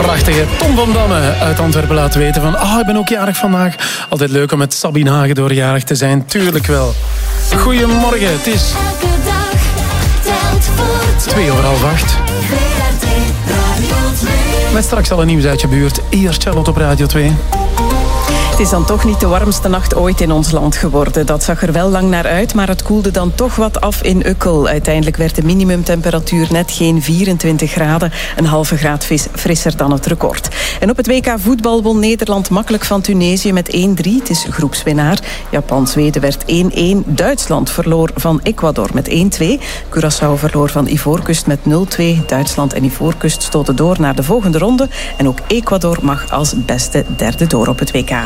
prachtige Tom van Damme uit Antwerpen laten weten van ik ben ook jarig vandaag. Altijd leuk om met Sabine Hagedoor jarig te zijn, tuurlijk wel. Goedemorgen, het is... Elke dag telt voor 2:08. Met straks al een nieuws uit je buurt. Eerst Charlotte op Radio 2. Het is dan toch niet de warmste nacht ooit in ons land geworden. Dat zag er wel lang naar uit, maar het koelde dan toch wat af in Ukkel. Uiteindelijk werd de minimumtemperatuur net geen 24 graden. Een halve graad frisser dan het record. En op het WK voetbal won Nederland makkelijk van Tunesië met 1-3. Het is groepswinnaar. Japan-Zweden werd 1-1. Duitsland verloor van Ecuador met 1-2. Curaçao verloor van Ivoorkust met 0-2. Duitsland en Ivoorkust stoten door naar de volgende ronde. En ook Ecuador mag als beste derde door op het WK.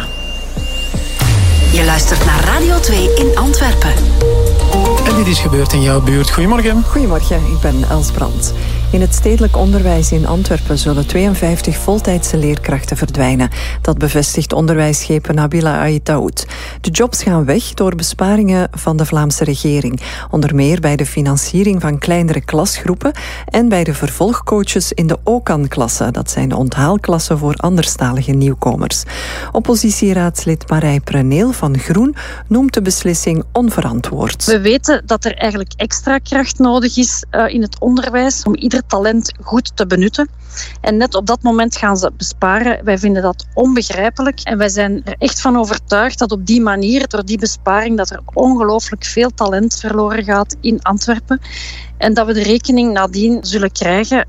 Je luistert naar Radio 2 in Antwerpen. En dit is gebeurd in jouw buurt. Goedemorgen. Goedemorgen, ik ben Els Brandt. In het stedelijk onderwijs in Antwerpen zullen 52 voltijdse leerkrachten verdwijnen. Dat bevestigt onderwijsschepen Nabila Aïtaoud. De jobs gaan weg door besparingen van de Vlaamse regering. Onder meer bij de financiering van kleinere klasgroepen en bij de vervolgcoaches in de OCAN-klasse. Dat zijn de onthaalklassen voor anderstalige nieuwkomers. Oppositieraadslid Marij Preneel van Groen noemt de beslissing onverantwoord. We weten dat er eigenlijk extra kracht nodig is in het onderwijs om ieder talent goed te benutten. En net op dat moment gaan ze besparen. Wij vinden dat onbegrijpelijk. En wij zijn er echt van overtuigd dat op die manier, door die besparing, dat er ongelooflijk veel talent verloren gaat in Antwerpen. En dat we de rekening nadien zullen krijgen.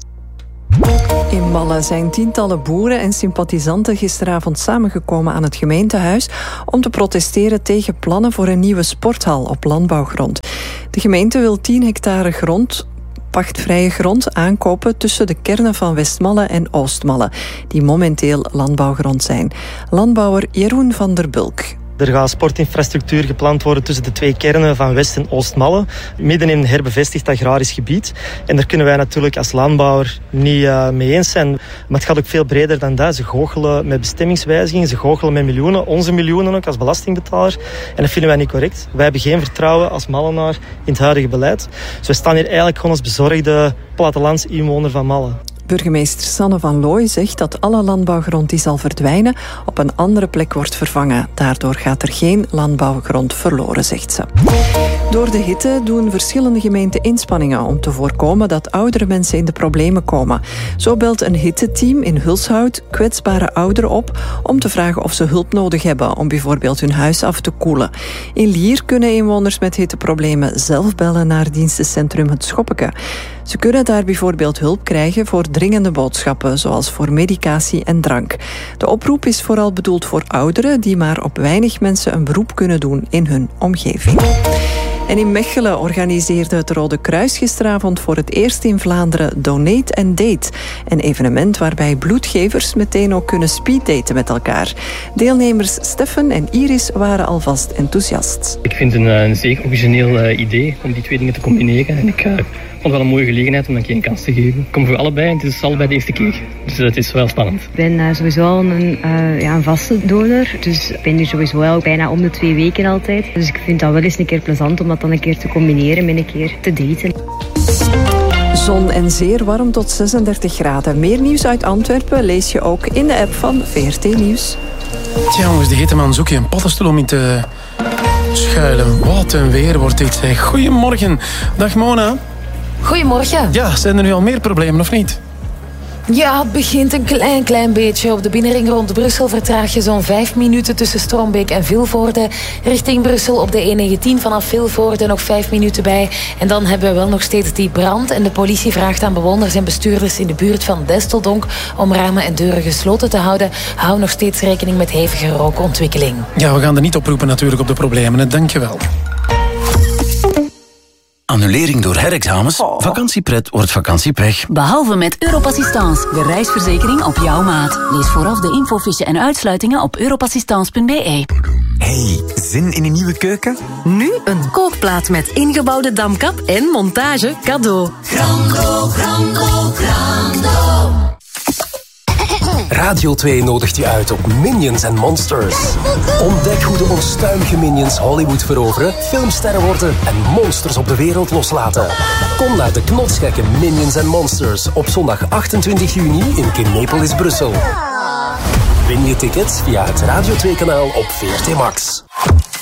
In Malle zijn tientallen boeren en sympathisanten gisteravond samengekomen aan het gemeentehuis om te protesteren tegen plannen voor een nieuwe sporthal op landbouwgrond. De gemeente wil 10 hectare grond, pachtvrije grond, aankopen tussen de kernen van Westmalle en Oostmalle, die momenteel landbouwgrond zijn. Landbouwer Jeroen van der Bulk. Er gaat sportinfrastructuur gepland worden tussen de 2 kernen van West- en Oostmalle, midden in een herbevestigd agrarisch gebied. En daar kunnen wij natuurlijk als landbouwer niet mee eens zijn. Maar het gaat ook veel breder dan dat. Ze goochelen met bestemmingswijzigingen, ze goochelen met miljoenen, onze miljoenen ook als belastingbetaler. En dat vinden wij niet correct. Wij hebben geen vertrouwen als Mallenaar in het huidige beleid. Dus we staan hier eigenlijk gewoon als bezorgde plattelandsinwoner van Malle. Burgemeester Sanne van Looy zegt dat alle landbouwgrond die zal verdwijnen op een andere plek wordt vervangen. Daardoor gaat er geen landbouwgrond verloren, zegt ze. Door de hitte doen verschillende gemeenten inspanningen om te voorkomen dat oudere mensen in de problemen komen. Zo belt een hitteteam in Hulshout kwetsbare ouderen op om te vragen of ze hulp nodig hebben om bijvoorbeeld hun huis af te koelen. In Lier kunnen inwoners met hitteproblemen zelf bellen naar dienstencentrum Het Schoppeke. Ze kunnen daar bijvoorbeeld hulp krijgen voor dringende boodschappen, zoals voor medicatie en drank. De oproep is vooral bedoeld voor ouderen die maar op weinig mensen een beroep kunnen doen in hun omgeving. En in Mechelen organiseerde het Rode Kruis gisteravond voor het eerst in Vlaanderen Donate and Date. Een evenement waarbij bloedgevers meteen ook kunnen speeddaten met elkaar. Deelnemers Steffen en Iris waren alvast enthousiast. Ik vind het een zeer origineel idee om die twee dingen te combineren. En ik vond het wel een mooie gelegenheid om een keer een kans te geven. Ik kom voor allebei en het is allebei de eerste keer. Dus het is wel spannend. Ik ben sowieso al een vaste donor. Dus ik ben hier sowieso al bijna om de 2 weken altijd. Dus ik vind dat wel eens een keer plezant om dat dan een keer te combineren met een keer te daten. Zon en zeer warm tot 36 graden. Meer nieuws uit Antwerpen lees je ook in de app van VRT Nieuws. Tja jongens, de hitteman zoek je een paddenstoel om in te schuilen. Wat een weer wordt dit, zeg. Goedemorgen. Dag Mona. Goedemorgen. Ja, zijn er nu al meer problemen of niet? Ja, het begint een klein beetje. Op de binnenring rond Brussel vertraag je zo'n 5 minuten tussen Strombeek en Vilvoorde. Richting Brussel op de E19 vanaf Vilvoorde nog 5 minuten bij. En dan hebben we wel nog steeds die brand. En de politie vraagt aan bewoners en bestuurders in de buurt van Desteldonk om ramen en deuren gesloten te houden. Hou nog steeds rekening met hevige rookontwikkeling. Ja, we gaan er niet oproepen natuurlijk op de problemen. Dankjewel. Annulering door herexamens? Vakantiepret wordt vakantiepech. Behalve met Europassistance, de reisverzekering op jouw maat. Lees vooraf de infofiche en uitsluitingen op europassistance.be. Hey, zin in een nieuwe keuken? Nu een kookplaat met ingebouwde damkap en montage cadeau. Grando, grando, grando. Radio 2 nodigt je uit op Minions and Monsters. Ontdek hoe de onstuimige Minions Hollywood veroveren, filmsterren worden en monsters op de wereld loslaten. Kom naar de knotsgekke Minions and Monsters op zondag 28 juni in Kinepolis, Brussel. Win je tickets via het Radio 2-kanaal op VRT Max.